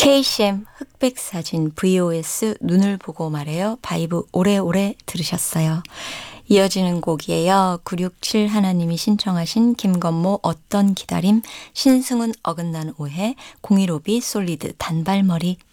KCM 흑백사진 VOS 눈을 보고 말해요. 바이브 오래오래 들으셨어요. 이어지는 곡이에요. 967 하나님이 신청하신 김건모 어떤 기다림, 신승훈 어긋난 오해, 015B 솔리드 단발머리.